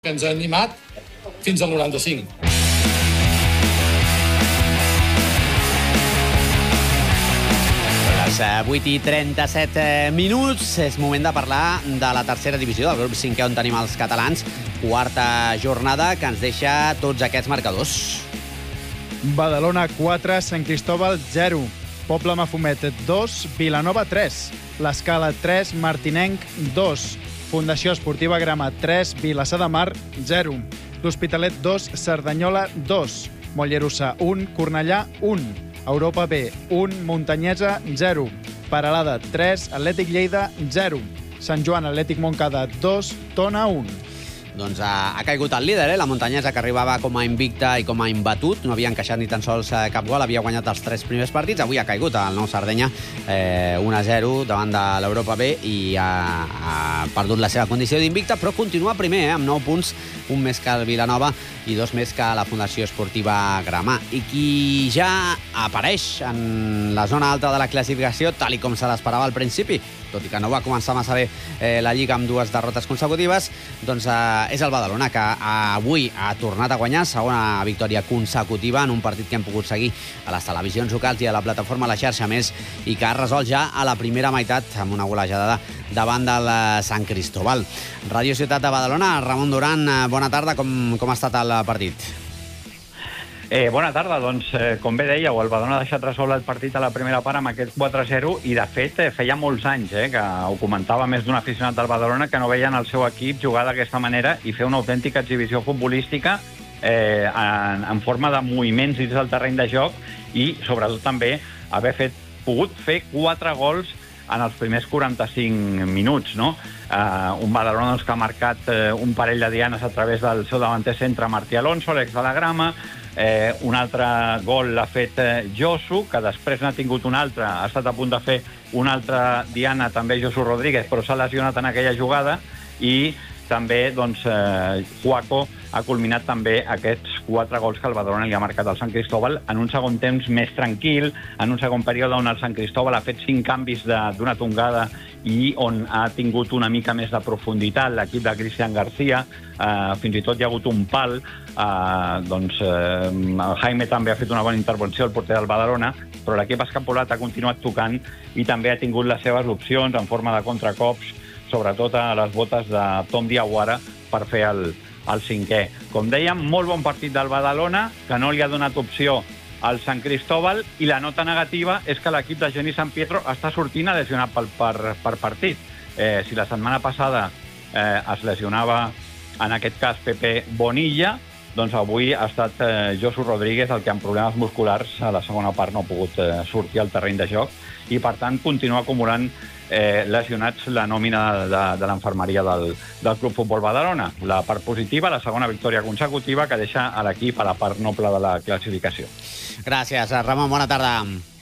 que ens ha animat fins al 95. Les 8:37 minuts. És moment de parlar de la tercera divisió, del grup 5è on tenim els catalans. Quarta jornada que ens deixa tots aquests marcadors. Badalona 4, Sant Cristóbal 0, Poble Mafumet 2, Vilanova 3, l'Escala 3, Martinenc 2, Fundació Esportiva Grama 3, Vilassar de Mar 0, l'Hospitalet 2, Cerdanyola 2, Mollerussa 1, Cornellà 1, Europa B 1, Muntanyesa 0, Peralada 3, Atlètic Lleida 0, Sant Joan Atlètic Montcada 2, Tona 1. Doncs ha caigut el líder, la Muntanyesa, que arribava com a invicta i com a imbatut. No havia encaixat ni tan sols cap gol, havia guanyat els 3 primers partits. Avui ha caigut el Nou Sardenya 1-0 davant de l'Europa B i ha perdut la seva condició d'invicta, però continua primer, amb 9 punts, un més que el Vilanova i 2 més que la Fundació Esportiva Gramà. I qui ja apareix en la zona alta de la classificació, tal com se l'esperava al principi, tot i que no va començar massa bé la Lliga amb 2 derrotes consecutives, doncs és el Badalona, que avui ha tornat a guanyar, segona victòria consecutiva en un partit que hem pogut seguir a les televisions locals i a la plataforma La Xarxa Més, i que ha resolt ja a la primera meitat amb una golejada davant del Sant Cristóbal. Ràdio Ciutat de Badalona, Ramon Duran, bona tarda, com ha estat el partit? Bona tarda, doncs, com bé dèieu, el Badalona ha deixat resoldre el partit a la primera part amb aquest 4-0 i, de fet, feia molts anys que ho comentava més d'un aficionat del Badalona que no veien el seu equip jugar d'aquesta manera i fer una autèntica exhibició futbolística en forma de moviments dins del terreny de joc i, sobretot, també haver pogut fer 4 gols en els primers 45 minuts, no? Un Badalona que ha marcat un parell de dianes a través del seu davanter centre, Martí Alonso, l'ex de la Grama. Un altre gol l'ha fet Josu, que després n'ha tingut un altre, ha estat a punt de fer una altra diana, també Josu Rodríguez, però s'ha lesionat en aquella jugada, i també doncs, Juaco ha culminat també aquests 4 gols que el Badalona li ha marcat al Sant Cristóbal en un segon temps més tranquil, en un segon període on el Sant Cristóbal ha fet 5 canvis d'una tongada i on ha tingut una mica més de profunditat l'equip de Cristian García. Fins i tot hi ha hagut un pal. Jaime també ha fet una bona intervenció, el porter del Badalona, però l'equip escapolat ha continuat tocant i també ha tingut les seves opcions en forma de contracops, sobretot a les botes de Tom Diawara, per fer el 5è. Com dèiem, molt bon partit del Badalona, que no li ha donat opció al Sant Cristóbal, i la nota negativa és que l'equip de Geni San Pietro està sortint a lesionat per partit. Si la setmana passada es lesionava, en aquest cas, Pepe Bonilla, doncs avui ha estat Josu Rodríguez el que amb problemes musculars a la segona part no ha pogut sortir al terreny de joc i, per tant, continua acumulant lesionats la nòmina de l'enfermeria del Club Futbol Badalona. La part positiva, la segona victòria consecutiva que deixa a l'equip a la part noble de la classificació. Gràcies, Ramon, bona tarda.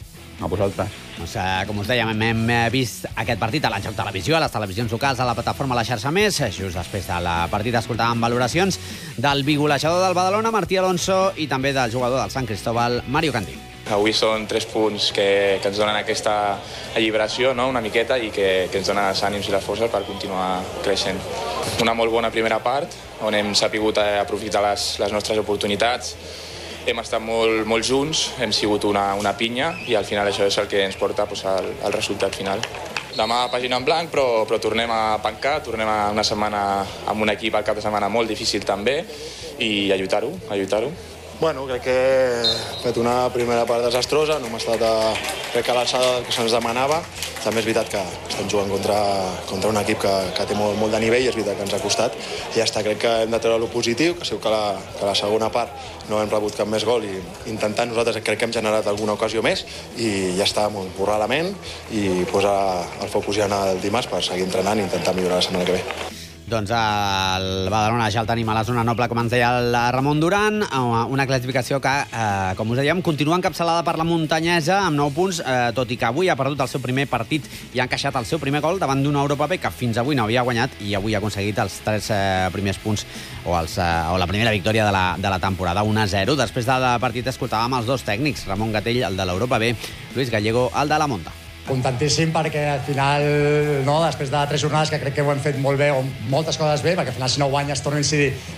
A vosaltres. Doncs, com us dèiem, hem vist aquest partit a l'Enjoc Televisió, a les televisions locals, a la plataforma La Xarxa Més. Just després del partit escoltàvem valoracions del bigolejador del Badalona, Martí Alonso, i també del jugador del Sant Cristóbal, Mario Cantí. Avui són 3 punts que ens donen aquesta alliberació, no?, una miqueta, i que ens donen els ànims i les forces per continuar creixent. Una molt bona primera part, on hem sapigut aprofitar les nostres oportunitats. Hem estat molt junts, hem sigut una pinya, i al final això és el que ens porta al resultat final. Demà pàgina en blanc, però tornem a pencar, tornem a una setmana amb un equip al cap de setmana molt difícil també, i a lluitar-ho. Bueno, crec que he fet una primera part desastrosa, no hem estat crec que a l'alçada del que se'ns demanava. També és veritat que estem jugant contra un equip que té molt de nivell, és veritat que ens ha costat, i ja està, crec que hem de treure lo positiu, que segur que la segona part no hem rebut cap més gol, i intentant nosaltres crec que hem generat alguna ocasió més, i ja està, borrar la ment i posar el focus ja el dimarts per seguir entrenant i intentar millorar la setmana que ve. Doncs el Badalona ja el tenim a la zona noble, com ens deia el Ramon Duran, una classificació que, com us dèiem, continua encapçalada per la Muntanyesa amb 9 punts, tot i que avui ha perdut el seu primer partit i ha encaixat el seu primer gol davant d'una Europa B que fins avui no havia guanyat, i avui ha aconseguit els 3 primers punts o la primera victòria de la temporada, 1-0. Després del partit escoltàvem els 2 tècnics, Ramon Gatell, el de l'Europa B, Luis Gallego, el de la Monta. Contentíssim perquè al final, no, després de 3 jornades que crec que ho hem fet molt bé, o moltes coses bé, perquè al final si no guanyes torno a incidir,